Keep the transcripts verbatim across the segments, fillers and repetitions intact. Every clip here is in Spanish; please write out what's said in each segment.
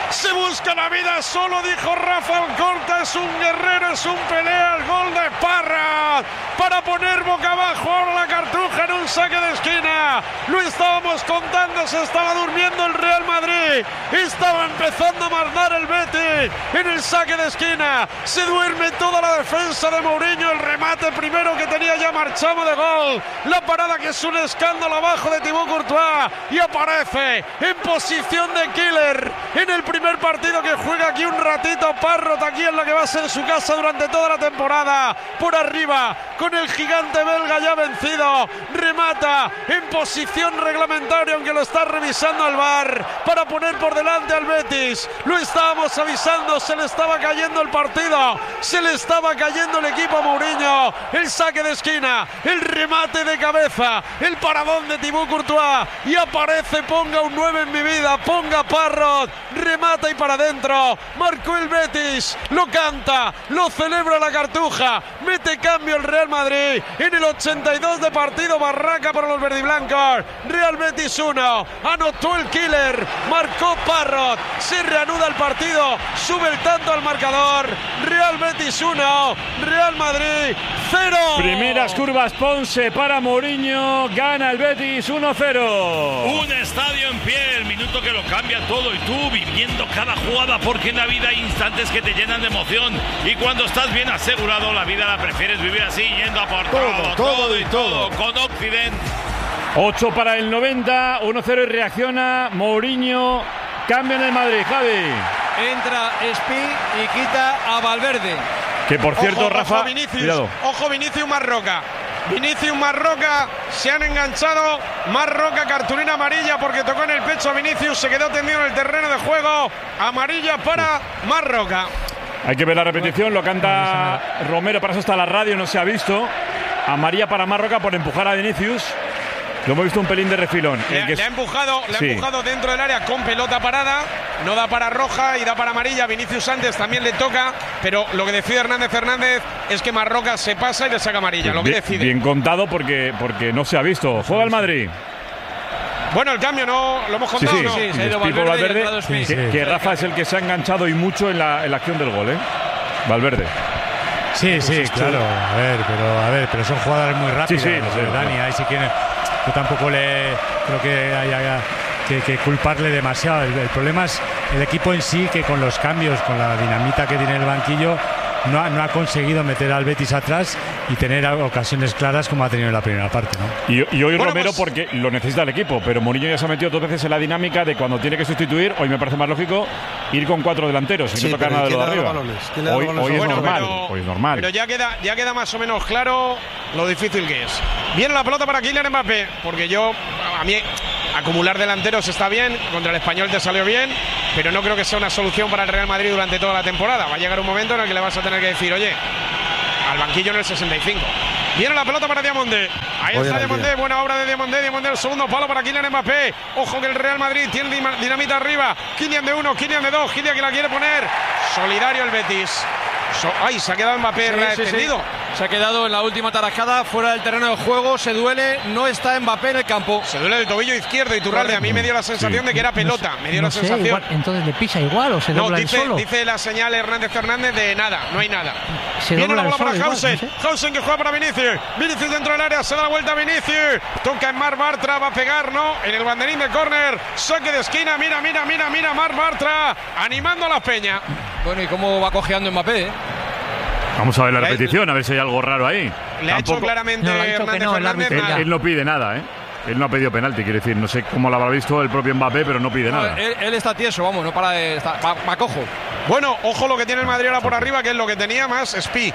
se busca la vida solo, dijo Rafa Alcorta, es un guerrero, es un pelea, el gol de Parra para poner boca abajo ahora la Cartuja en un saque de esquina. Lo estábamos contando, se estaba durmiendo el Real Madrid, estaba empezando a mandar el Betis en el saque de esquina, se duerme toda la defensa de Mourinho, el remate primero que tenía ya Marchamo de gol, la parada que es un escándalo abajo de Thibaut Courtois y aparece en posición de killer en el primer partido que juega aquí un ratito Parrot, aquí en la que va a ser su casa durante toda la temporada, por arriba con el gigante belga ya vencido, remata en posición reglamentaria aunque lo está revisando el V A R para poner por delante al Betis. Lo estábamos avisando, se le estaba cayendo el partido, se le estaba cayendo el equipo a Mourinho, el saque de esquina, el remate de cabeza, el paradón de Thibaut Courtois y aparece, ponga un nueve en mi vida, ponga Parrot, remata y para adentro, marcó el Betis, lo canta, lo celebra la Cartuja, mete cambio el Real Madrid en el ochenta y dos de partido, barraca para los verdiblancos, Real Betis uno, anotó el killer, marcó Parrot, se reanuda el partido, sube el tanto al marcador, Real Betis uno, Real Madrid cero. Primeras curvas Ponce para Mourinho, gana el Betis uno cero. Un estadio en pie, el minuto que lo cambia todo y tú viviendo cada jugada, porque en la vida hay instantes que te llenan de emoción y cuando estás bien asegurado la vida la prefieres vivir así, yendo a por todo, todo, todo y todo, con Occident. ocho para el noventa, uno cero y reacciona Mourinho, cambia en el Madrid, Javi. Entra Spi y quita a Valverde. Que por cierto, ojo, Rafa, ojo Vinicius, cuidado. Ojo Vinicius Marroca. Vinicius Marroca, se han enganchado. Marroca, cartulina amarilla porque tocó en el pecho a Vinicius, se quedó tendido en el terreno de juego. Amarilla para Marroca. Hay que ver la repetición, lo canta Romero, para eso está la radio, no se ha visto. Amarilla para Marroca por empujar a Vinicius. Lo hemos visto un pelín de refilón. Le, el que le ha empujado, le sí. ha empujado dentro del área con pelota parada. No da para roja y da para amarilla. Vinicius antes también le toca, pero lo que decide Hernández Hernández es que Marroca se pasa y le saca amarilla. Lo que bien, decide. Bien contado porque, porque no se ha visto. Juega el Madrid. Bueno, el cambio no lo hemos contado. Sí, sí, ¿no? sí, se ha ido Valverde, Valverde, Valverde sí, que, sí. que Rafa es el que se ha enganchado y mucho en la, en la acción del gol, ¿eh? Valverde. Sí, sí, claro. A ver, pero a ver, pero son jugadas muy rápidas. Sí, sí, no sé, Dani, ahí sí que yo tampoco le creo que haya que, que culparle demasiado. El, el problema es el equipo en sí, que con los cambios, con la dinamita que tiene el banquillo, no ha, no ha conseguido meter al Betis atrás y tener ocasiones claras como ha tenido en la primera parte, ¿no? Y, y hoy bueno, Romero pues, porque lo necesita el equipo, pero Mourinho ya se ha metido dos veces en la dinámica de cuando tiene que sustituir. Hoy me parece más lógico ir con cuatro delanteros sin sí, no tocar nada de lo de arriba. Hoy, hoy es bueno, normal, pero, hoy es normal. Pero ya queda, ya queda más o menos claro lo difícil que es. Viene la pelota para Kylian Mbappé, porque yo, a mí, acumular delanteros está bien, contra el Español te salió bien, pero no creo que sea una solución para el Real Madrid durante toda la temporada. Va a llegar un momento en el que le vas a tener que decir, oye, al banquillo en el sesenta y cinco. Viene la pelota para Diamondé. Ahí Oye, está la Diamondé, buena obra de Diamondé. Diamondé el segundo palo para Kylian Mbappé. Ojo que el Real Madrid tiene dinamita arriba. Kylian de uno, Kylian de dos. Kylian que la quiere poner. Solidario el Betis. So, ay, se ha quedado Mbappé Sí, sí, extendido. sí. Se ha quedado en la última tarascada fuera del terreno de juego, se duele, no está Mbappé en el campo. Se duele el tobillo izquierdo y Iturralde. A mí me dio la sensación Sí. de que era pelota. No, me dio no la sé, sensación. igual, entonces le pisa igual o se No, dobla el dice, solo. dice la señal Hernández Hernández de nada, no hay nada. Se Viene la dobla el bola para solo igual, Hausen. no sé. Hausen que juega para Vinicius. Vinicius dentro del área, se da la vuelta a Vinicius. Toca en Marc Bartra, va a pegar, ¿no? En el banderín de córner. Saque de esquina, mira, mira, mira, mira. Marc Bartra animando a la Peña. Bueno, ¿y cómo va cojeando Mbappé? ¿eh? Vamos a ver la Le ha- repetición, a ver si hay algo raro ahí. Le ha hecho Tampoco- claramente No, le ha dicho que Hernández no, el Hernández. árbitro él, nada. él no pide nada, ¿eh? Él no ha pedido penalti, quiere decir, no sé cómo lo habrá visto el propio Mbappé, pero no pide No, nada. él, él está tieso, vamos, no para de. Está, va, va cojo. Bueno, ojo lo que tiene el Madrid ahora por arriba, que es lo que tenía más Spi.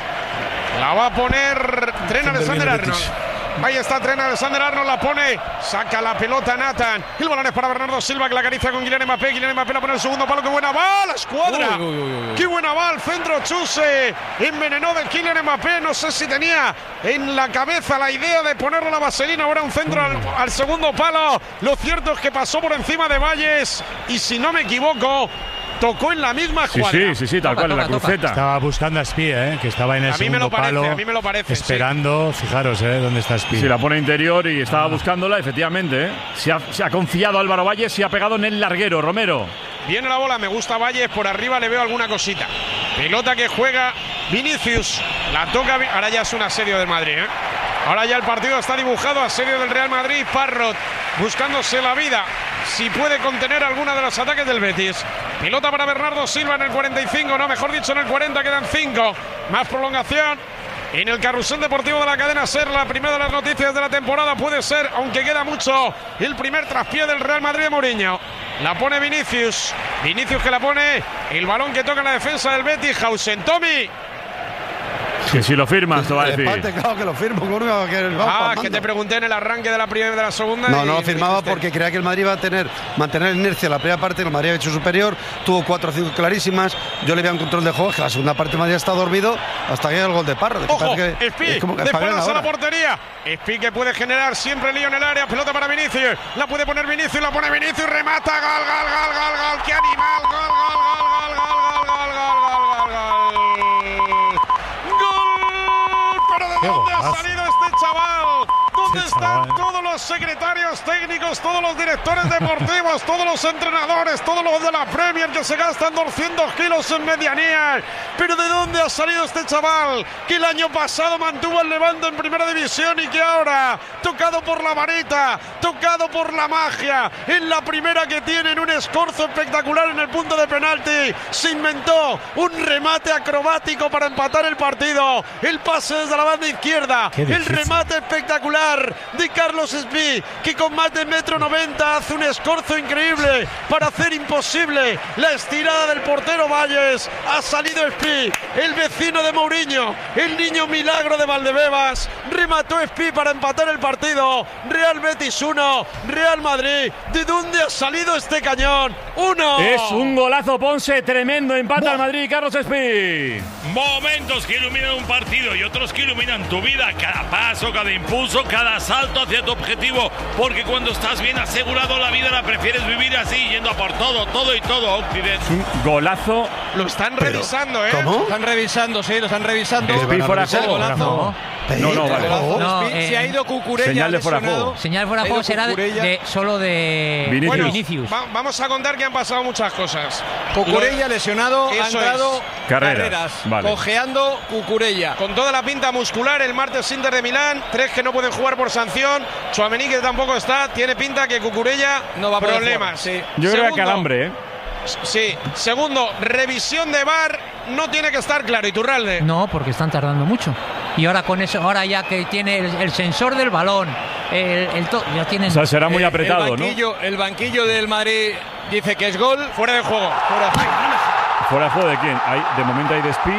La va a poner Trent Alexander-Arnold. Ahí está Trent Alexander-Arnold, la pone, saca la pelota Nathan. El balón es para Bernardo Silva, que la acaricia con Kylian Mbappé. Kylian Mbappé la pone en el segundo palo. ¡Qué buena va la escuadra! Uy, uy, uy, uy. ¡Qué buena va el centro Chuse! Envenenó de Kylian Mbappé. No sé si tenía en la cabeza la idea de ponerle la vaselina. Ahora un centro al, al segundo palo. Lo cierto es que pasó por encima de Valles. Y si no me equivoco, tocó en la misma Sí, cuadra. sí, sí, sí, tal Toca, cual, en la toca, toca. cruceta. Estaba buscando a Spi, ¿eh? Que estaba en el A mí me segundo lo parece, palo, a mí me lo parece, sí. esperando. Fijaros, ¿eh? Dónde está Spi. Sí, la pone interior y estaba buscándola, efectivamente, ¿eh? Se ha, se ha confiado Álvaro Valles, se ha pegado en el larguero, Romero. Viene la bola, me gusta Valles, por arriba le veo alguna cosita. Pelota que juega Vinicius, la toca, ahora ya es un asedio del Madrid, ¿eh? Ahora ya el partido está dibujado, asedio del Real Madrid. Parrot buscándose la vida, si puede contener alguna de los ataques del Betis. Pelota para Bernardo Silva en el cuarenta y cinco, no, mejor dicho en el cuarenta, quedan cinco. Más prolongación en el carrusel deportivo de la cadena SER. La primera de las noticias de la temporada puede ser, aunque queda mucho, el primer traspié del Real Madrid de Mourinho. La pone Vinicius, Vinicius que la pone, el balón que toca en la defensa del Betis. Hausen, Tommy. Que si lo firmas, te va a decir. Empate, claro que lo firmo. Que ah, que te pregunté en el arranque de la primera y de la segunda. No, no lo firmaba porque creía que el Madrid iba a tener, mantener inercia en la primera parte. El Madrid ha hecho superior, tuvo cuatro o cinco clarísimas. Yo le veía un control de juego, que la segunda parte el Madrid está dormido hasta que llega el gol de Parrot. Ojo, Espi, después a la portería. Espi que puede generar siempre lío en el área. Pelota para Vinicius. La puede poner Vinicius, la pone Vinicius, remata. Gol, gol, gol, gol, gol. ¡Qué animal! Gol, gol, gol, gol, gol, gol, gol, gol, gol, gol. ¿De dónde ha salido este chaval? ¿Dónde este están chaval. todos los secretarios técnicos, todos los directores deportivos, todos los entrenadores, todos los de la Premier que se gastan doscientos kilos en medianías? ¿Pero de dónde ha salido este chaval? Que el año pasado mantuvo el Levante en primera división y que ahora, tocado por la varita, tocado por la magia, en la primera que tiene, en un escorzo espectacular en el punto de penalti, se inventó un remate acrobático para empatar el partido. El pase desde la banda izquierda, el remate espectacular de Carlos Espi, que con más de metro noventa hace un escorzo increíble para hacer imposible la estirada del portero Valles. Ha salido Espi, el vecino de Mourinho, el niño milagro de Valdebebas. Remató Espi para empatar el partido. Real Betis uno, Real Madrid. ¿De dónde ha salido este cañón? Uno. Es un golazo, Ponce, tremendo. Empata al Madrid, Carlos Espi. Momentos que iluminan un partido y otros que iluminan tu vida. Cada paso, cada impulso, cada salto hacia tu objetivo. Porque cuando estás bien asegurado la vida la prefieres vivir así, yendo a por todo, todo y todo. Occidente. Es un golazo. Lo están revisando, ¿eh? ¿Cómo? Lo están revisando, sí, lo están revisando. Espi fuera de juego. Golazo. No, no, vale. No, Espi, eh, se ha ido Cucurella. señal de fuera de lesionado. juego. Señal fuera de Ha ido juego será de, Cucurella. de- solo de Vinicius. Bueno, Vinicius. va- vamos a contar que han pasado muchas cosas. Cucurella lesionado, ha Eso entrado es. Carreras, Carreras, vale. cojeando Cucurella. Con toda la pinta muscular, el martes Inter de Milán, tres que no pueden jugar por sanción. Tchouaméni que tampoco está, tiene pinta que Cucurella No va a poder problemas. jugar, sí. Yo creo que Segundo, calambre, ¿eh? Sí. Segundo, revisión de V A R, no tiene que estar claro. Iturralde. No, porque están tardando mucho. Y ahora con eso, ahora ya que tiene el, el sensor del balón, el, el to- ya tienen. O sea, será muy El- apretado, el ¿no? banquillo, El banquillo del Madrid dice que es gol. Fuera de juego. ¿Fuera de juego de quién? Hay, de momento hay de Espi.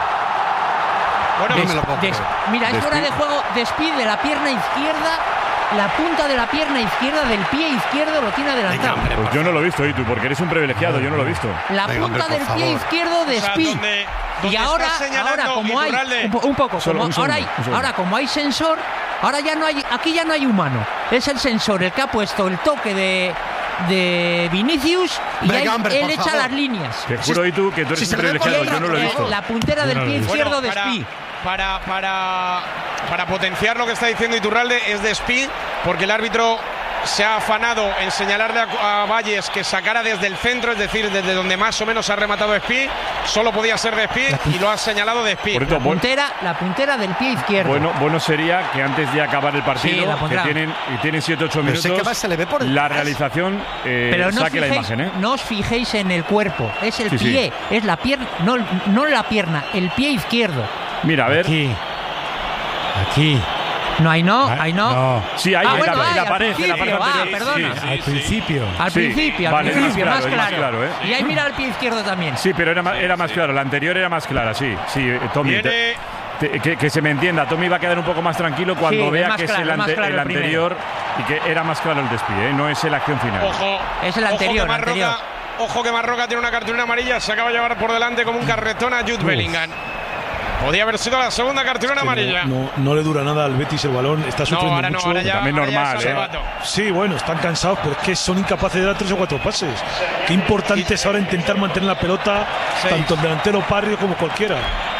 Bueno, Des- me lo puedo des- creer. mira, es Despi- fuera de juego. Despide de la pierna izquierda, la punta de la pierna izquierda del pie izquierdo lo tiene adelantado. Pues yo no lo he visto, y tú, porque eres un privilegiado, yo no lo he visto. La Venga, punta hombre, del por pie favor. izquierdo de o sea, Spi. donde- Y donde ahora, está señalando ahora como hay Iturralde. un, po- un poco, Solo como un segundo, ahora, hay, un segundo. ahora como hay sensor, ahora ya no hay, aquí ya no hay humano. Es el sensor el que ha puesto el toque de de Vinicius y Venga, ahí hombre, él por echa favor. las líneas. Te juro, y tú, que tú eres si un se ve por privilegiado, dentro, yo no lo he Eh, visto. La puntera del Yo no lo pie he visto. izquierdo Bueno, de para, Spi. para, para, para potenciar lo que está diciendo Iturralde, es de Spi, porque el árbitro se ha afanado en señalarle a, a Valles que sacara desde el centro, es decir, desde donde más o menos ha rematado Spi. Solo podía ser de Spi y lo ha señalado de Spi. Por esto, La bueno, puntera, la puntera del pie izquierdo. bueno, bueno sería que antes de acabar el Sí, partido, la que pondrá. tienen, y tienen siete ocho Pero minutos, sé que más se le ve por la detrás. realización eh, Pero no os, saque la fijéis, imagen, ¿eh? no os fijéis en el cuerpo, es el Sí, sí. pie, es la pierna, no, no la pierna, el pie izquierdo. Mira, a ver. Aquí. Aquí. No, ahí no, Ah, ahí no. no. Sí, ahí Ah, en bueno, la, en ahí, la al pared, en la pared principio, ah, anterior. perdona. Sí, Al principio. Al Sí, principio, al vale, es más principio, más claro, claro. es más claro, ¿eh? Y ahí mira el pie izquierdo también. Sí, pero era más, era más claro. La anterior era más clara, sí. Sí, eh, Tommy. Viene- te- te- que, que se me entienda. Tommy va a quedar un poco más tranquilo cuando Sí, es vea más que claro, es el, es más ante- claro el el primero. anterior y que era más claro el despido, ¿eh? No es la acción final. Ojo, Es el ojo anterior, que Marroca, anterior. ojo que Marroca tiene una cartulina amarilla, se acaba de llevar por delante como un carretón a Jude Bellingham. Podía haber sido la segunda cartulina amarilla. No, no, no le dura nada al Betis el balón, está No, sufriendo ahora no, mucho. ahora ya, También ahora ya normal, es ¿eh? arrebato. Sí, bueno, están cansados, pero es que son incapaces de dar tres o cuatro pases. Qué importante es ahora intentar mantener la pelota, Seis. tanto el delantero Parrio como cualquiera.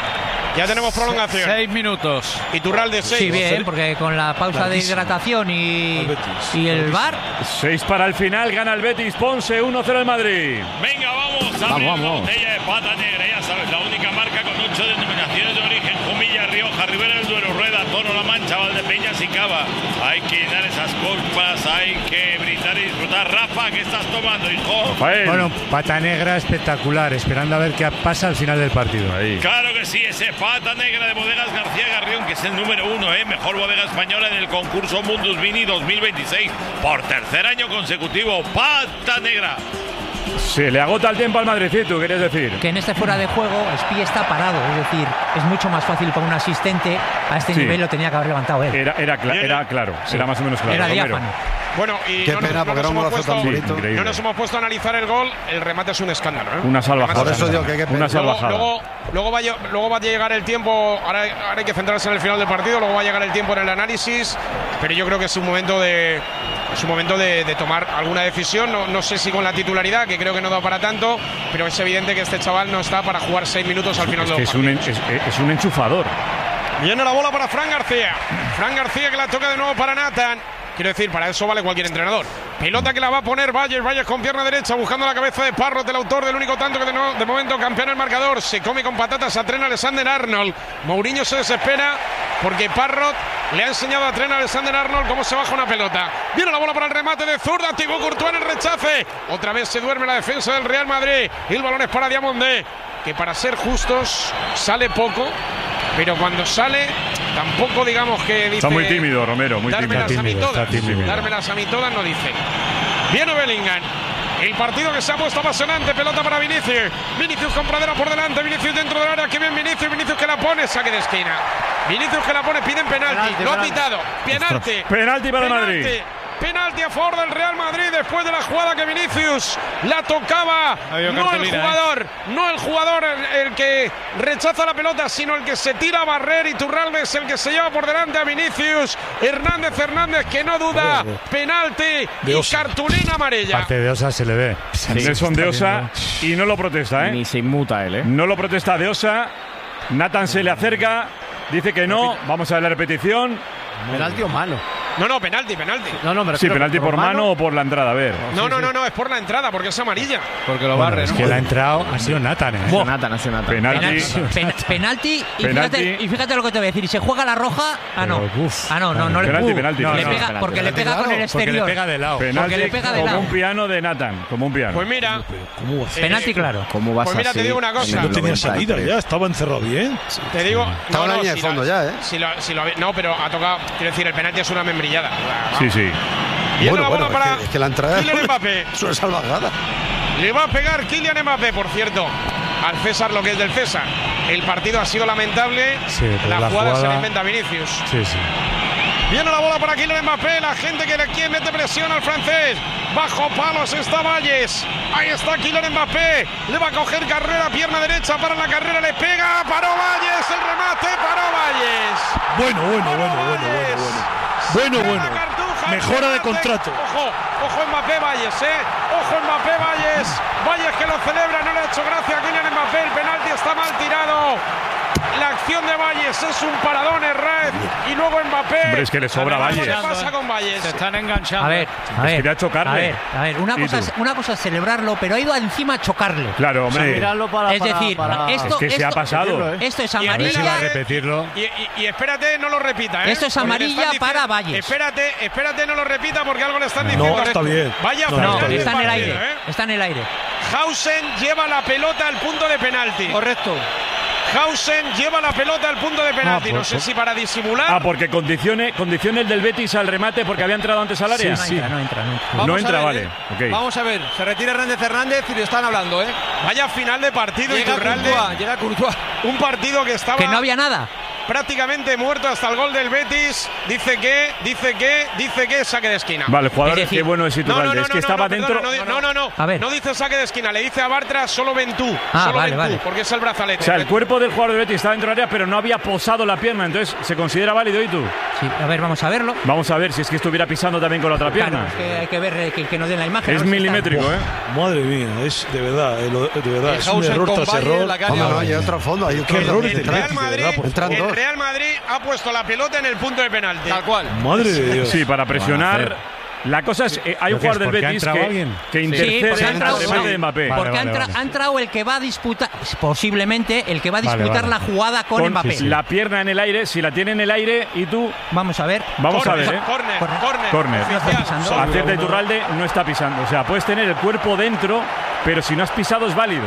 Ya tenemos prolongación. Seis minutos. Iturralde seis. Sí, bien, porque con la pausa de hidratación y, y el bar. Seis para el final, gana el Betis. Ponce, uno cero el Madrid. Venga, vamos a abrir una botella de pata negra. Ya sabes, la única marca con ocho denominaciones de origen. Jumilla, Rioja, Ribera del Duero, Rueda, Toro, La Mancha, Valdepeñas y Cava. Hay que dar esas copas, hay que brindar y disfrutar. Rafa, ¿qué estás tomando, hijo? Rafael. Bueno, pata negra espectacular, esperando a ver qué pasa al final del partido. Ahí. Claro que sí, ese pata negra de Bodegas García Garrión, que es el número uno, ¿eh? Mejor bodega española en el concurso Mundus Vini dos mil veintiséis. Por tercer año consecutivo, pata negra. Se le agota el tiempo al Madridcito, ¿querías decir? Que en este fuera de juego Espí está parado, es decir, es mucho más fácil para un asistente a este Sí. nivel, lo tenía que haber levantado él. Era, era, cla- era claro, Sí. era más o menos claro. Era Romero. diáfano. Bueno, y Qué no, nos- pena, no porque nos era un hemos golazo puesto, tan Sí, bonito. increíble. no nos hemos puesto a analizar el gol. El remate es un escándalo, ¿eh? Una salvajada. Por eso digo que hay que Una pensar. Luego, salvajada. luego, luego, va a, lle- luego va a llegar el tiempo, ahora, ahora hay que centrarse en el final del partido, luego va a llegar el tiempo en el análisis, pero yo creo que es un momento de es un momento de, de tomar alguna decisión, no, no sé si con la titularidad, que creo que no da para tanto, pero es evidente que este chaval no está para jugar seis minutos al final Es de que los es un, en- partidos. es, es un enchufador. Viene la bola para Fran García. Fran García que la toca de nuevo para Nathan. Quiero decir, para eso vale cualquier entrenador. Pelota que la va a poner Valles. Valles con pierna derecha buscando la cabeza de Parrot, el autor del único tanto que de, no, de momento campeón el marcador. Se come con patatas a Trent Alexander-Arnold. Mourinho se desespera porque Parrot le ha enseñado a Trent Alexander-Arnold cómo se baja una pelota. Viene la bola para el remate de zurda. Thibaut Courtois en el rechace. Otra vez se duerme la defensa del Real Madrid. Y el balón es para Diamondé, que para ser justos sale poco, pero cuando sale tampoco digamos que dice. Está muy tímido, Romero, muy Dármelas tímido. a mí Está todas. tímido. Dármelas a mí todas no dice. Viene Bellingham. El partido que se ha puesto apasionante. Pelota para Vinicius. Vinicius con Pradera por delante. Vinicius dentro del área. Que bien Vinicius. Vinicius que la pone. Saque de esquina. Vinicius que la pone. Piden penalti. Penalti, Lo ha penalti. pitado. Penalti. Penalti para el Penalti. Madrid. Penalti a favor del Real Madrid después de la jugada que Vinicius la tocaba. habido No el cartulina, ¿eh? jugador, no el jugador el, el que rechaza la pelota, sino el que se tira a barrer. Y Iturralde es el que se lleva por delante a Vinicius. Hernández Hernández que no duda. Penalti De y Osa. cartulina amarilla. Parte de Osa se le ve. Nelson de Osa y no lo protesta, ¿eh? Ni se inmuta él, ¿eh? No lo protesta de Osa. Nathan se le acerca, dice que no. Vamos a ver la repetición. ¿Penalti o mano? No, no, penalti, penalti. No, no, me Sí, refiero penalti que por mano o por la entrada, a ver. No, no, no, no, es por la entrada porque es amarilla. Porque lo Bueno, barre, es ¿no? que la ha entrado, ha sido Nathan. ¿eh? Ha sido Nathan, ha sido Nathan. Penalti. Penalti, pen- penalti, y, Penalti. Fíjate, y fíjate lo que te voy a decir. Y se juega la roja. Ah, no. Pero, uf, ah, no, no, no le penalti, uh, penalti, le no, no, pega, penalti, porque penalti. le pega con el Porque le exterior. pega de lado. Penalti le pega de como lado. un piano de Nathan, como un piano. Pues mira, ¿Cómo hace? Penalti, claro. ¿Cómo vas Pues mira, te así digo una cosa. en el No tenía noventa y salida tres? ya, estaba encerrado bien. te digo. Estaba en la línea de si fondo lo- ya, ¿eh? Si lo, si lo, no, pero ha tocado. Quiero decir, el penalti es una membrillada. Sí, sí. Viene Bueno, la bola bueno, para es que, es que la entrada Kylian Mbappé. es una salvajada. Le va a pegar Kylian Mbappé, por cierto, al César lo que es del César. El partido ha sido lamentable. Sí, pero la, la jugada, se la jugada- inventa Vinicius. Sí, sí. Viene la bola para Kylian Mbappé. La gente que le quiere mete presión al francés. Bajo palos está Valles. Ahí está Kylian Mbappé. Le va a coger carrera, pierna derecha para la carrera. Le pega. Paró Valles. El remate. Paró Valles. Bueno, bueno, Paró bueno, bueno, Valles. bueno, bueno. Bueno, Se bueno. la cartuja, Mejora de remate. contrato. Ojo, ojo Mbappé Valles, eh. Ojo Mbappé Valles. Valles que lo celebra, no le ha hecho gracia a Kylian Mbappé. El penalti está mal tirado. La acción de Valles es un paradón, Herrera. Y luego Mbappé. Hombre, es que le sobra Vamos, Valles. ¿Qué pasa con Valles? Se están enganchando. A ver, a Pues ver. quería chocarle. A ver, a ver. Una ¿Y cosa, tú? es, una cosa es celebrarlo, pero ha ido encima a chocarle. Claro, hombre. Mirarlo para, Es para- decir, para- esto- Es que se ha esto- pasado. Esto es Y A ver si va a amarilla. repetirlo. Y, y- y espérate, no lo repita, ¿eh? Esto es Porque le amarilla están diciendo- para Valles. Espérate, espérate, no lo repita porque algo le están No, diciendo. está Esto. bien. Vaya No, final No, está del bien. está en el partido, aire. ¿eh? Está en el aire. Hausen lleva la pelota al punto de penalti. Correcto. Hausen lleva la pelota al punto de penalti. Ah, No pues, sé pues. si para disimular. Ah, porque condicione, condicione el del Betis al remate porque había entrado antes al área. No entra, no entra, no entra. No Vamos a entra, ver, vale. ¿eh? Ok. Vamos a ver. Se retira Hernández Hernández y le están hablando, ¿eh? Vaya final de partido. Llega Iturralde. Courtois, llega Courtois. Un partido que estaba. Que no había nada. prácticamente muerto hasta el gol del Betis. Dice que, dice que, dice que saque de esquina. Vale, el jugador, Es decir, qué bueno es Iturralde, no, no, no, es que no, estaba no, dentro. perdona, no, no, no, no, A ver. no dice saque de esquina, le dice a Bartra solo ven tú, Ah, solo vale, ven vale. tú, porque es el brazalete. O sea, el cuerpo del jugador del Betis estaba dentro del área, pero no había posado la pierna, entonces se considera válido. ¿Y tú? Sí, a ver, vamos a verlo. Vamos a ver si es que estuviera pisando también con la otra pierna. Claro, es que hay que ver eh, que, que nos den la imagen. a Es ver si está- milimétrico, ¿eh? Madre mía, es de verdad, eh, lo- de verdad, es un Hausen error con tras Valle, error. la que ha Hombre, liado. no, hay otro fondo, hay otro Qué fondo. errores de El Real Betis, de Madrid, verdad, por Entran el dos. Real Madrid ha puesto la pelota en el punto de penalti. Tal cual. Madre de Dios. Sí, para presionar. La cosa es, eh, hay un ¿Pero qué es, jugador del porque ha Betis entrado que, alguien? que Sí, intercede porque ha en el entrado, remate sí. de Mbappé. Vale, Porque ha, vale, entra- vale. ha entrado el que va a disputar, posiblemente el que va a Vale, disputar vale. la jugada con, Con Mbappé. la pierna en el aire, si la tiene en el aire y tú, Vamos a ver. vamos a Corner, ver, ¿eh? Corner, Corner. corner. Corner. No está pisando. Acierta Iturralde, no está pisando. O sea, puedes tener el cuerpo dentro, pero si no has pisado es válido.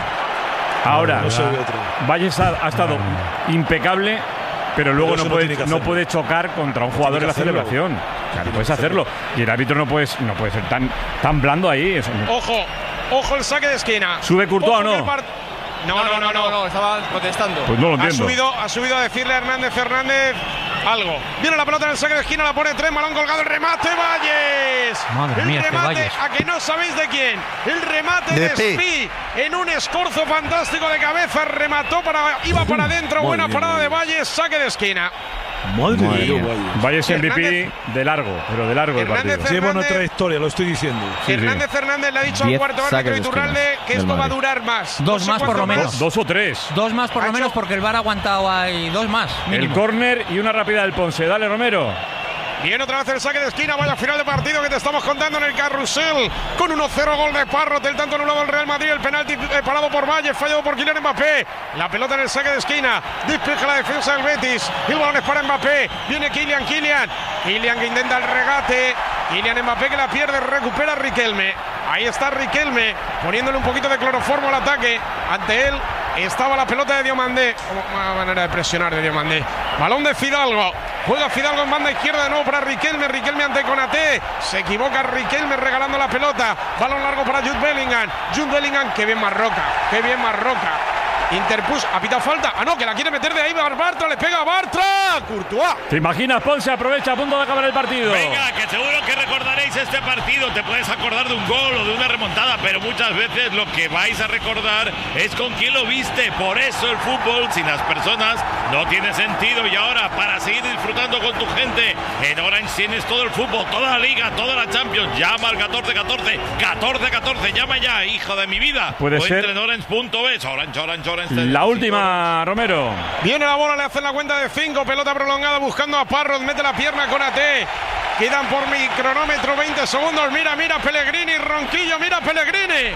Ahora, No se ve otro. Valles ha, ha estado impecable, pero luego Pero no eso no puede, tiene que no hacerlo. puede chocar contra un jugador en la Tiene que hacerlo. celebración. Claro, puedes hacerlo. Y el árbitro no puede, no puede ser tan, tan blando ahí. Eso no- Ojo, ojo el saque de esquina. ¿Sube Courtois Ojo o no? que el part- No, no, no, no. no, estaba protestando. Pues no lo Ha entiendo. subido, ha subido a decirle a Hernández Hernández algo. Viene la pelota en el saque de esquina, la pone tres, balón colgado, el remate, Valles. Madre el mía, este remate, Valles. a que no sabéis de quién. El remate de, De Pi. Spi en un escorzo fantástico de cabeza, remató para, iba para adentro, buena Madre parada mía. de Valles, saque de esquina. Madre de Madre Dios, mía. vaya. Valles M V P Hernández- de largo, pero de largo el Hernández partido. Lleva una Hernández- trayectoria, lo estoy diciendo. Sí, sí. Hernández Hernández le ha dicho al Diez cuarto árbitro saques de Iturralde esquina que del esto va a Madrid. durar más. Dos No sé más por cuánto lo menos. Dos, dos o tres. Dos más por Ha lo menos hecho- porque el V A R ha aguantado ahí. Dos más. El mínimo. córner y una rápida del Ponce. Dale, Romero. Viene otra vez el saque de esquina, vaya final de partido que te estamos contando en el carrusel. Con uno cero gol de Parrot, el tanto anulado del Real Madrid, el penalti eh, parado por Valle, fallado por Kylian Mbappé. La pelota en el saque de esquina, despeja la defensa del Betis. El balón es para Mbappé, viene Kylian, Kylian. Kylian que intenta el regate. Kylian Mbappé que la pierde, recupera a Riquelme. Ahí está Riquelme, poniéndole un poquito de cloroformo al ataque. Ante él estaba la pelota de Diomandé. Una manera de presionar de Diomandé. Balón de Fidalgo. Juega Fidalgo en banda izquierda de nuevo para Riquelme. Riquelme ante Konaté. Se equivoca Riquelme regalando la pelota. Balón largo para Jude Bellingham. Jude Bellingham, que bien Marroca. Que bien Marroca. Interpuso, ha pitado falta. Ah, no, que la quiere meter de ahí. Bartra, le pega a Bartra. Courtois. ¿Te imaginas? Ponce aprovecha a punto de acabar el partido. Venga, que seguro que recordaréis este partido. Te puedes acordar de un gol o de una remontada, pero muchas veces lo que vais a recordar es con quién lo viste. Por eso el fútbol sin las personas no tiene sentido. Y ahora, para seguir disfrutando con tu gente, en Orange tienes todo el fútbol, toda la liga, toda la Champions. Llama al catorce catorce. catorce catorce, llama ya, hijo de mi vida. Puede o ser. entra en orange punto es. Orange, Orange, Orange. La última, Romero. Viene la bola, le hacen la cuenta de cinco. Pelota prolongada buscando a Parrot. Mete la pierna con A T. Quedan por mi cronómetro veinte segundos. Mira, mira Pellegrini, Ronquillo, mira Pellegrini.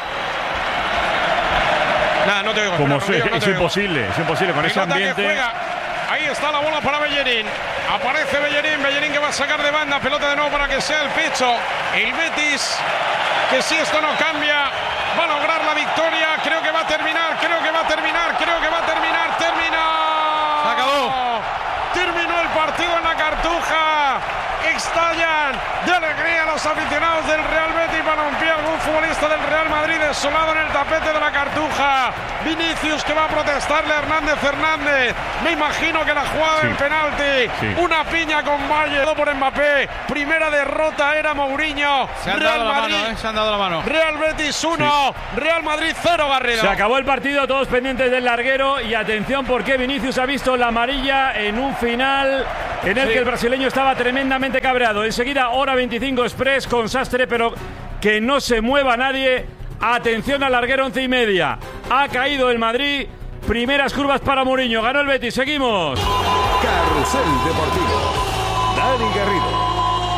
Nada, no te oigo. Como espera, sé, Ronquillo, no es te oigo. imposible, es imposible con ese Pelota que ambiente. juega. Ahí está la bola para Bellerín. Aparece Bellerín, Bellerín que va a sacar de banda. Pelota de nuevo para que sea el pecho. El Betis, que si esto no cambia, va a lograr la victoria. Creo que va a terminar, creo que va a terminar, creo que va a terminar. Termina. Se acabó. Terminó el partido en la Cartuja. Estallan de alegría los aficionados del Real Betis. Balompié, algún futbolista del Real Madrid desolado en el tapete de la Cartuja. Vinicius que va a protestarle a Hernández Hernández. Me imagino que la jugada Sí. del penalti. Sí. Una piña con Valle por Mbappé. Primera derrota era Mourinho. Se han Real dado la Madrid. mano, ¿eh? Se han dado la mano. Real Betis uno. Real Madrid cero, Garrido. Se acabó el partido, todos pendientes del larguero. Y atención, porque Vinicius ha visto la amarilla en un final en el Sí. que el brasileño estaba tremendamente cabreado. Enseguida, hora veinticinco Express con Sastre, pero que no se mueva nadie. Atención al larguero, once y media. Ha caído el Madrid. Primeras curvas para Mourinho. Ganó el Betis. Seguimos. Carrusel Deportivo. Dani Garrido.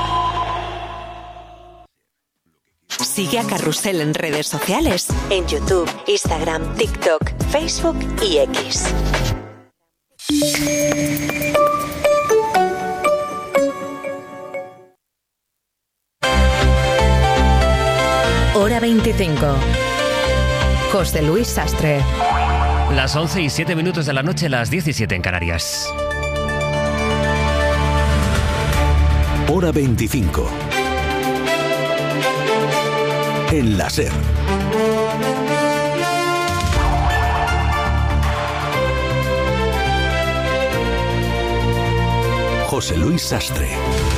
Sigue a Carrusel en redes sociales, en YouTube, Instagram, TikTok, Facebook y X. Hora veinticinco. José Luis Sastre. Las once y siete minutos de la noche, las diecisiete en Canarias. Hora veinticinco. En la SER. José Luis Sastre.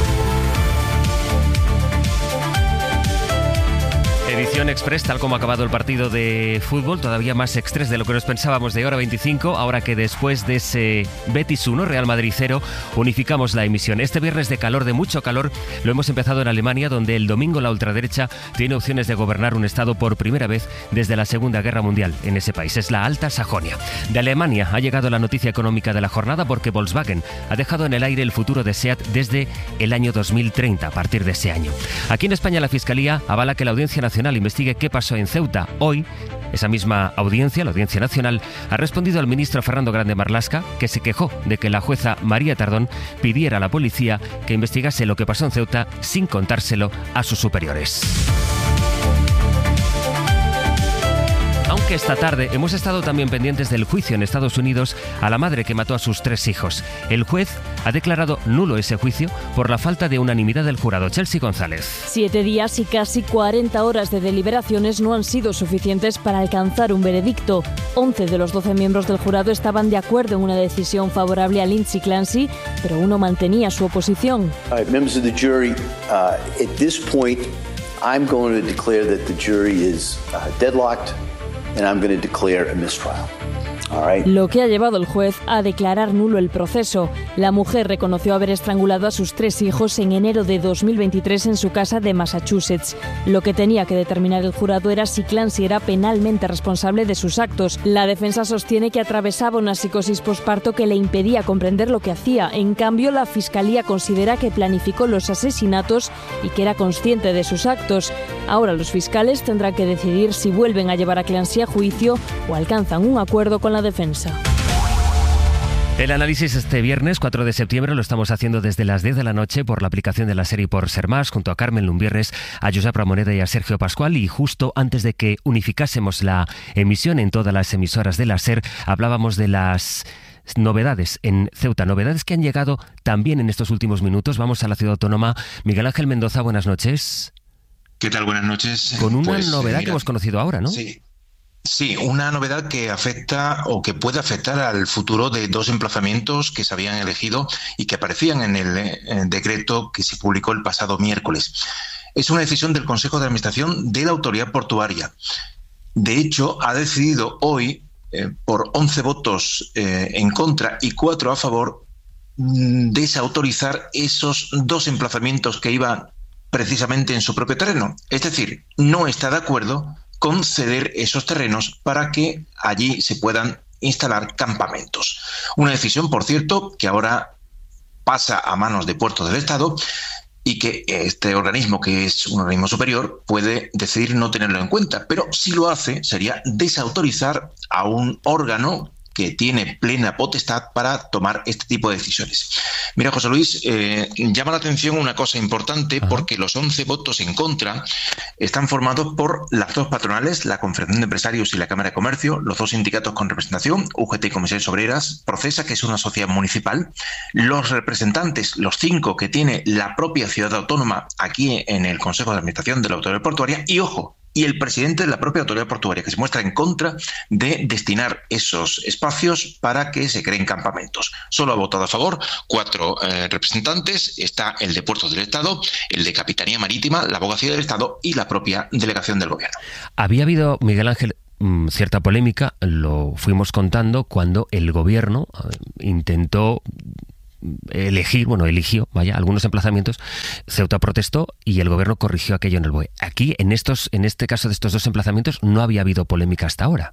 Edición Express, tal como ha acabado el partido de fútbol, todavía más express de lo que nos pensábamos de Hora veinticinco, ahora que después de ese Betis uno, Real Madrid cero, unificamos la emisión. Este viernes de calor, de mucho calor, lo hemos empezado en Alemania, donde el domingo la ultraderecha tiene opciones de gobernar un estado por primera vez desde la Segunda Guerra Mundial en ese país. Es la Alta Sajonia. De Alemania ha llegado la noticia económica de la jornada porque Volkswagen ha dejado en el aire el futuro de SEAT desde el año dos mil treinta, a partir de ese año. Aquí en España la Fiscalía avala que la Audiencia Nacional investigue qué pasó en Ceuta. Hoy, esa misma audiencia, la Audiencia Nacional, ha respondido al ministro Fernando Grande Marlaska, que se quejó de que la jueza María Tardón pidiera a la policía que investigase lo que pasó en Ceuta sin contárselo a sus superiores. Aunque esta tarde hemos estado también pendientes del juicio en Estados Unidos a la madre que mató a sus tres hijos. El juez ha declarado nulo ese juicio por la falta de unanimidad del jurado. Chelsea González. Siete días y casi cuarenta horas de deliberaciones no han sido suficientes para alcanzar un veredicto. Once de los doce miembros del jurado estaban de acuerdo en una decisión favorable a Lindsay Clancy, pero uno mantenía su oposición. Uh, members of the jury, uh, at this point, I'm going to declare that the jury is uh, deadlocked. And I'm going to declare a mistrial. All right. Lo que ha llevado el juez a declarar nulo el proceso. La mujer reconoció haber estrangulado a sus tres hijos en enero de dos mil veintitrés en su casa de Massachusetts. Lo que tenía que determinar el jurado era si Clancy era penalmente responsable de sus actos. La defensa sostiene que atravesaba una psicosis posparto que le impedía comprender lo que hacía. En cambio, la fiscalía considera que planificó los asesinatos y que era consciente de sus actos. Ahora los fiscales tendrán que decidir si vuelven a llevar a Clancy a juicio o alcanzan un acuerdo con la defensa. El análisis este viernes cuatro de septiembre lo estamos haciendo desde las diez de la noche por la aplicación de la SER y por Ser Más, junto a Carmen Lumbierres, a Josep Ramoneda y a Sergio Pascual. Y justo antes de que unificásemos la emisión en todas las emisoras de la SER, hablábamos de las novedades en Ceuta, novedades que han llegado también en estos últimos minutos. Vamos a la ciudad autónoma. Miguel Ángel Mendoza, buenas noches. ¿Qué tal? Buenas noches. Con una pues, novedad mira, que hemos conocido ahora, ¿no? Sí. Sí, una novedad que afecta o que puede afectar al futuro de dos emplazamientos que se habían elegido y que aparecían en el, en el decreto que se publicó el pasado miércoles. Es una decisión del Consejo de Administración de la Autoridad Portuaria. De hecho, ha decidido hoy, eh, por once votos eh, en contra y cuatro a favor, mm, desautorizar esos dos emplazamientos que iban precisamente en su propio terreno. Es decir, no está de acuerdo con ceder esos terrenos para que allí se puedan instalar campamentos. Una decisión, por cierto, que ahora pasa a manos de Puertos del Estado y que este organismo, que es un organismo superior, puede decidir no tenerlo en cuenta. Pero si lo hace, sería desautorizar a un órgano que tiene plena potestad para tomar este tipo de decisiones. Mira, José Luis, eh, llama la atención una cosa importante. Ajá. Porque los once votos en contra están formados por las dos patronales, la Confederación de Empresarios y la Cámara de Comercio, los dos sindicatos con representación, U G T y Comisiones Obreras, Procesa, que es una sociedad municipal, los representantes, los cinco que tiene la propia ciudad autónoma aquí en el Consejo de Administración de la Autoridad Portuaria, y ojo, y el presidente de la propia Autoridad Portuaria, que se muestra en contra de destinar esos espacios para que se creen campamentos. Solo ha votado a favor cuatro eh, representantes. Está el de Puertos del Estado, el de Capitanía Marítima, la Abogacía del Estado y la propia Delegación del Gobierno. Había habido, Miguel Ángel, cierta polémica, lo fuimos contando, cuando el Gobierno intentó elegir, bueno, eligió, vaya, algunos emplazamientos. Ceuta protestó y el gobierno corrigió aquello en el B O E. Aquí, en estos, en este caso de estos dos emplazamientos, no había habido polémica hasta ahora.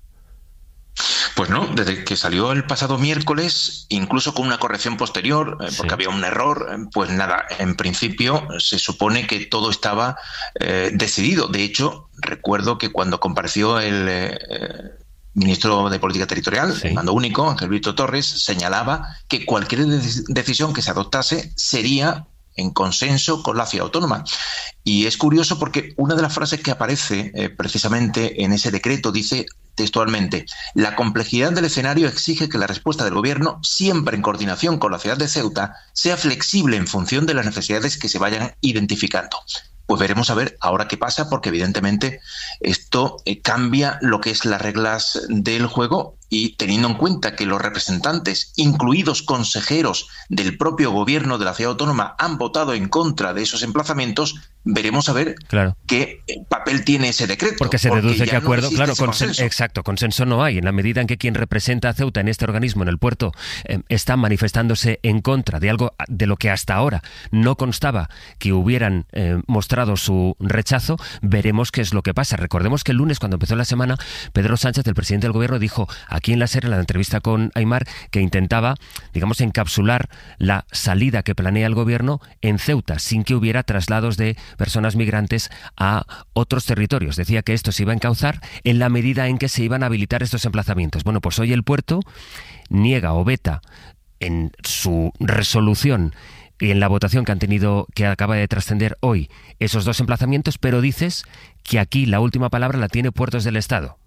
Pues no, desde que salió el pasado miércoles, incluso con una corrección posterior, eh, porque sí. había un error, pues nada, en principio se supone que todo estaba eh, decidido. De hecho, recuerdo que cuando compareció el eh, ministro de Política Territorial, sí. el mando único, Ángel Víctor Torres, señalaba que cualquier de- decisión que se adoptase sería en consenso con la ciudad autónoma. Y es curioso porque una de las frases que aparece eh, precisamente en ese decreto dice textualmente: la complejidad del escenario exige que la respuesta del gobierno, siempre en coordinación con la ciudad de Ceuta, sea flexible en función de las necesidades que se vayan identificando. Pues veremos a ver ahora qué pasa, porque evidentemente esto eh, cambia lo que es las reglas del juego y teniendo en cuenta que los representantes, incluidos consejeros del propio gobierno de la ciudad autónoma, han votado en contra de esos emplazamientos, veremos a ver claro. qué papel tiene ese decreto. Porque se deduce porque que acuerdo, no claro, consen, consenso. Exacto, consenso no hay. En la medida en que quien representa a Ceuta en este organismo, en el puerto, eh, está manifestándose en contra de algo de lo que hasta ahora no constaba que hubieran eh, mostrado su rechazo, veremos qué es lo que pasa. Recordemos que el lunes, cuando empezó la semana, Pedro Sánchez, el presidente del gobierno, dijo aquí en la SER, en la entrevista con Aimar, que intentaba, digamos, encapsular la salida que planea el gobierno en Ceuta, sin que hubiera traslados de personas migrantes a otros territorios. Decía que esto se iba a encauzar en la medida en que se iban a habilitar estos emplazamientos. Bueno, pues hoy el puerto niega o veta en su resolución y en la votación que han tenido, que acaba de trascender hoy, esos dos emplazamientos, pero dices que aquí la última palabra la tiene Puertos del Estado.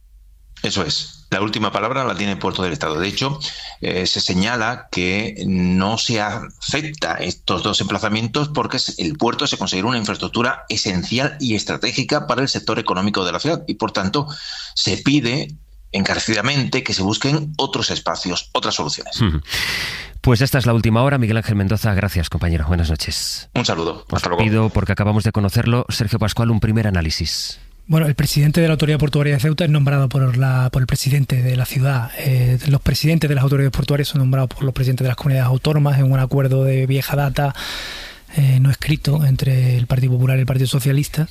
Eso es. La última palabra la tiene Puerto del Estado. De hecho, eh, se señala que no se acepta estos dos emplazamientos porque el puerto se considera una infraestructura esencial y estratégica para el sector económico de la ciudad y, por tanto, se pide encarecidamente que se busquen otros espacios, otras soluciones. Pues esta es la última hora. Miguel Ángel Mendoza, gracias, compañero. Buenas noches. Un saludo. Os pido, porque acabamos de conocerlo, Sergio Pascual, un primer análisis. Bueno, el presidente de la Autoridad Portuaria de Ceuta es nombrado por la por el presidente de la ciudad. Eh, los presidentes de las autoridades portuarias son nombrados por los presidentes de las comunidades autónomas en un acuerdo de vieja data, eh, no escrito, entre el Partido Popular y el Partido Socialista.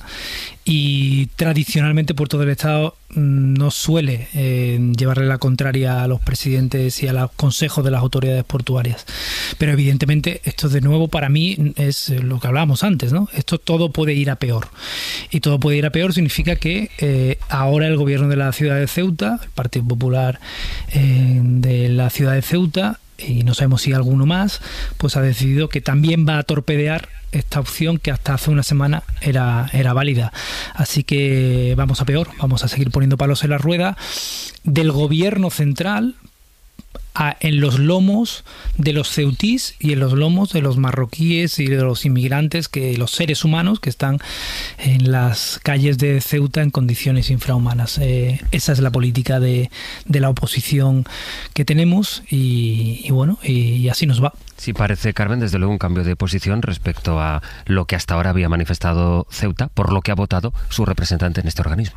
Y tradicionalmente Puerto del Estado no suele eh, llevarle la contraria a los presidentes y a los consejos de las autoridades portuarias. Pero evidentemente esto de nuevo para mí es lo que hablábamos antes, ¿no? Esto todo puede ir a peor. Y todo puede ir a peor significa que eh, ahora el gobierno de la ciudad de Ceuta, el Partido Popular eh, de la ciudad de Ceuta, y no sabemos si alguno más, pues ha decidido que también va a torpedear esta opción que hasta hace una semana era, era válida. Así que vamos a peor, vamos a seguir poniendo palos en la rueda del gobierno central a, en los lomos de los ceutís y en los lomos de los marroquíes y de los inmigrantes, que los seres humanos que están en las calles de Ceuta en condiciones infrahumanas. Eh, esa es la política de, de la oposición que tenemos y, y bueno, y, y así nos va. Sí, parece, Carmen, desde luego un cambio de posición respecto a lo que hasta ahora había manifestado Ceuta, por lo que ha votado su representante en este organismo.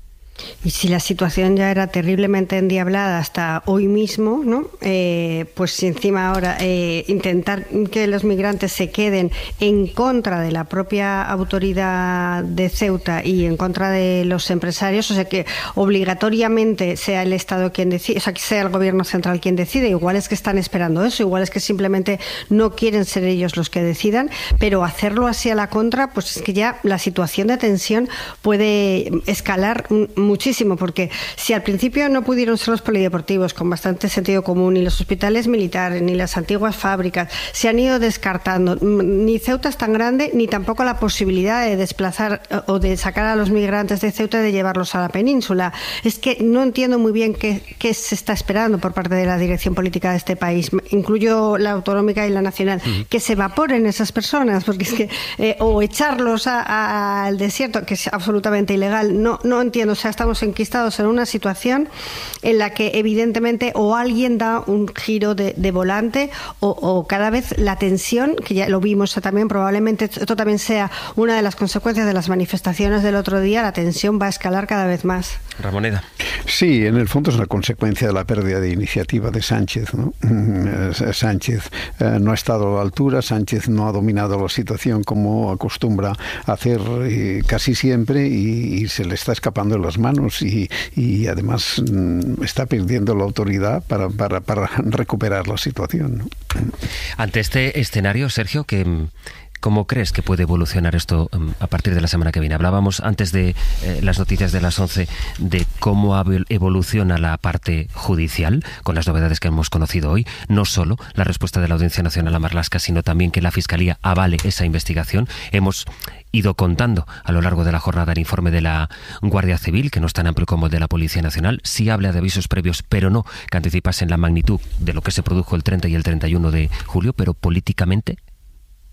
Y si la situación ya era terriblemente endiablada hasta hoy mismo, ¿no? Eh, pues si encima ahora eh, intentar que los migrantes se queden en contra de la propia autoridad de Ceuta y en contra de los empresarios, o sea que obligatoriamente sea el Estado quien decide, o sea que sea el gobierno central quien decide, igual es que están esperando eso, igual es que simplemente no quieren ser ellos los que decidan, pero hacerlo así a la contra, pues es que ya la situación de tensión puede escalar muchísimo, porque si al principio no pudieron ser los polideportivos con bastante sentido común, ni los hospitales militares, ni las antiguas fábricas, se han ido descartando. Ni Ceuta es tan grande, ni tampoco la posibilidad de desplazar o de sacar a los migrantes de Ceuta y de llevarlos a la península. Es que no entiendo muy bien qué, qué se está esperando por parte de la dirección política de este país. Incluyo la autonómica y la nacional. Uh-huh. Que se evaporen esas personas, porque es que eh, o echarlos al desierto, que es absolutamente ilegal. No, no entiendo, o sea, estamos enquistados en una situación en la que evidentemente o alguien da un giro de, de volante o, o cada vez la tensión, que ya lo vimos también, probablemente esto también sea una de las consecuencias de las manifestaciones del otro día, la tensión va a escalar cada vez más. Ramoneda. Sí, en el fondo es una consecuencia de la pérdida de iniciativa de Sánchez, ¿no? Sánchez eh, no ha estado a la altura, Sánchez no ha dominado la situación como acostumbra hacer eh, casi siempre y, y se le está escapando de las manos y, y además mm, está perdiendo la autoridad para, para, para recuperar la situación, ¿no? Ante este escenario, Sergio, que ¿cómo crees que puede evolucionar esto um, a partir de la semana que viene? Hablábamos antes de eh, las noticias de las once de cómo evoluciona la parte judicial con las novedades que hemos conocido hoy. No solo la respuesta de la Audiencia Nacional a Marlaska, sino también que la Fiscalía avale esa investigación. Hemos ido contando a lo largo de la jornada el informe de la Guardia Civil, que no es tan amplio como el de la Policía Nacional. Sí habla de avisos previos, pero no que anticipasen la magnitud de lo que se produjo el treinta y el treinta y uno de julio, pero políticamente...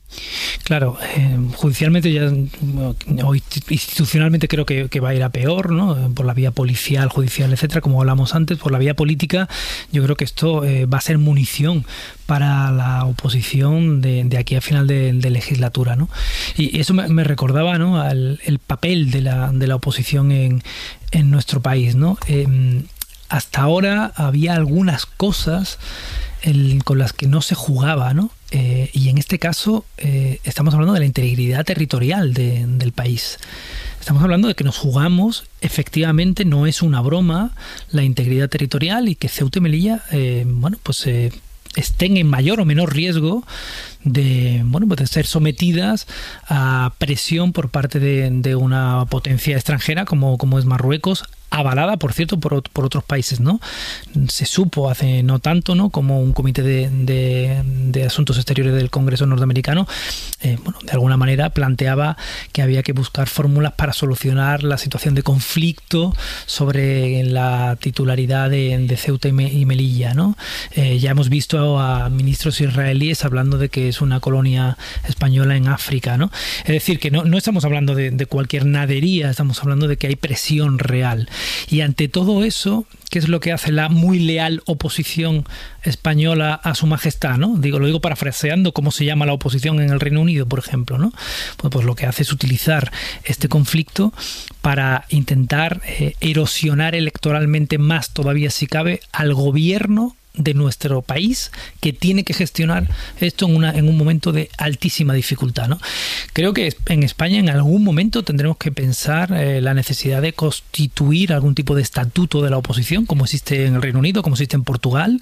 Claro, eh, judicialmente ya, o institucionalmente creo que, que va a ir a peor, ¿no? Por la vía policial, judicial, etcétera, como hablamos antes. Por la vía política, yo creo que esto eh, va a ser munición para la oposición de, de aquí a final de, de legislatura, ¿no? Y eso me, me recordaba, ¿no?, al el papel de la, de la oposición en, en nuestro país, ¿no? Eh, hasta ahora había algunas cosas el, con las que no se jugaba, ¿no? Eh, y en este caso eh, estamos hablando de la integridad territorial de, del país. Estamos hablando de que nos jugamos, efectivamente, no es una broma, la integridad territorial, y que Ceuta y Melilla, eh, bueno, pues eh, estén en mayor o menor riesgo de, bueno, pues de ser sometidas a presión por parte de, de una potencia extranjera como, como es Marruecos, avalada, por cierto, por, por otros países, ¿no? Se supo hace no tanto, ¿no?, como un comité de, de, de asuntos exteriores del Congreso norteamericano, eh, bueno, de alguna manera planteaba que había que buscar fórmulas para solucionar la situación de conflicto sobre la titularidad de, de Ceuta y, Me, y Melilla, ¿no? Eh, ya hemos visto a ministros israelíes hablando de que es una colonia española en África, ¿no? Es decir, que no, no estamos hablando de, de cualquier nadería, estamos hablando de que hay presión real. Y ante todo eso, ¿qué es lo que hace la muy leal oposición española a su majestad, ¿no? Digo, lo digo parafraseando cómo se llama la oposición en el Reino Unido, por ejemplo, ¿no? Pues, pues lo que hace es utilizar este conflicto para intentar eh, erosionar electoralmente más, todavía si cabe, al gobierno de nuestro país, que tiene que gestionar esto en, una, en un momento de altísima dificultad, ¿no? Creo que en España en algún momento tendremos que pensar eh, la necesidad de constituir algún tipo de estatuto de la oposición, como existe en el Reino Unido, como existe en Portugal,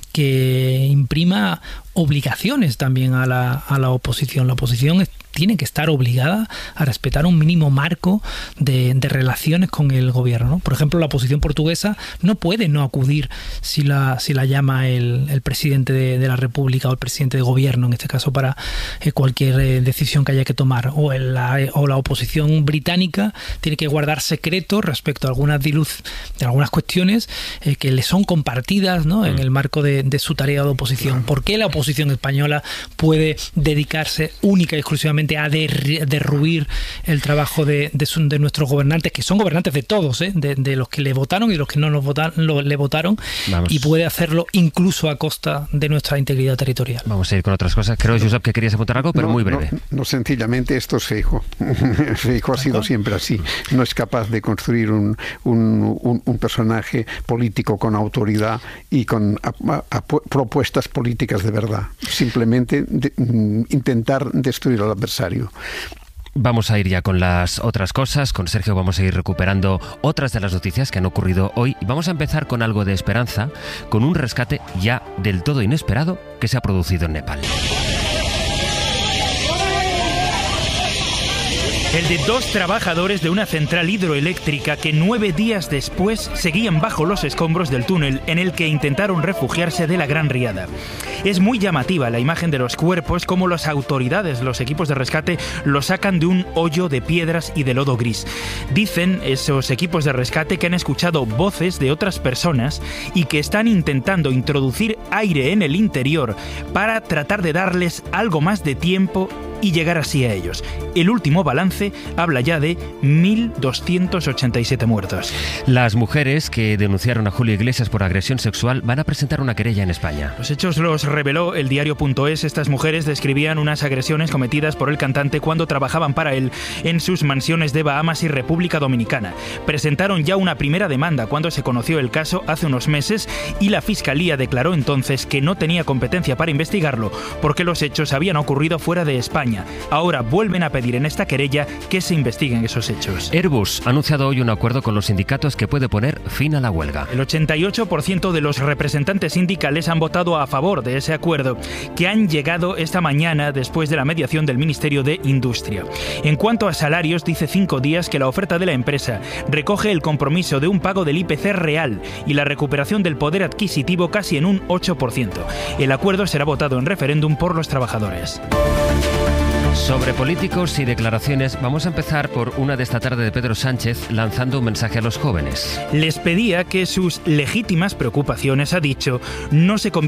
que imprima obligaciones también a la, a la oposición. La oposición es, tiene que estar obligada a respetar un mínimo marco de, de relaciones con el gobierno, ¿no? Por ejemplo, la oposición portuguesa no puede no acudir si la, si la llama el, el presidente de, de la República o el presidente de gobierno, en este caso, para eh, cualquier eh, decisión que haya que tomar. O, el, la, o la oposición británica tiene que guardar secreto respecto a algunas, diluz, de algunas cuestiones eh, que le son compartidas, ¿no?, en el marco de, de su tarea de oposición. ¿Por qué la oposición española puede dedicarse única y exclusivamente a der, derruir el trabajo de, de, su, de nuestros gobernantes, que son gobernantes de todos, ¿eh? de, de los que le votaron y los que no nos votaron, lo, le votaron, Vamos. y puede hacerlo incluso a costa de nuestra integridad territorial? Vamos a ir con otras cosas. Creo, Josep, que querías apuntar algo, pero no, muy breve. No, no, sencillamente esto es Feijóo. Feijóo ha sido siempre así. No es capaz de construir un, un, un, un personaje político con autoridad y con a, a, a, propuestas políticas de verdad. Simplemente de, intentar destruir al adversario. Vamos a ir ya con las otras cosas. Con Sergio vamos a ir recuperando otras de las noticias que han ocurrido hoy. Y vamos a empezar con algo de esperanza, con un rescate ya del todo inesperado que se ha producido en Nepal. El de dos trabajadores de una central hidroeléctrica que nueve días después seguían bajo los escombros del túnel en el que intentaron refugiarse de la gran riada. Es muy llamativa la imagen de los cuerpos, como las autoridades, los equipos de rescate, los sacan de un hoyo de piedras y de lodo gris. Dicen esos equipos de rescate que han escuchado voces de otras personas y que están intentando introducir aire en el interior para tratar de darles algo más de tiempo y llegar así a ellos. El último balance habla ya de mil doscientos ochenta y siete muertos. Las mujeres que denunciaron a Julio Iglesias por agresión sexual van a presentar una querella en España. Los hechos los reveló el diario punto es. Estas mujeres describían unas agresiones cometidas por el cantante cuando trabajaban para él en sus mansiones de Bahamas y República Dominicana. Presentaron ya una primera demanda cuando se conoció el caso hace unos meses y la Fiscalía declaró entonces que no tenía competencia para investigarlo porque los hechos habían ocurrido fuera de España. Ahora vuelven a pedir en esta querella que se investiguen esos hechos. Airbus ha anunciado hoy un acuerdo con los sindicatos que puede poner fin a la huelga. El ochenta y ocho por ciento de los representantes sindicales han votado a favor de ese acuerdo, que han llegado esta mañana después de la mediación del Ministerio de Industria. En cuanto a salarios, dice Cinco Días que la oferta de la empresa recoge el compromiso de un pago del I P C real y la recuperación del poder adquisitivo casi en un ocho por ciento. El acuerdo será votado en referéndum por los trabajadores. Sobre políticos y declaraciones, vamos a empezar por una de esta tarde de Pedro Sánchez lanzando un mensaje a los jóvenes. Les pedía que sus legítimas preocupaciones, ha dicho, no se conviertan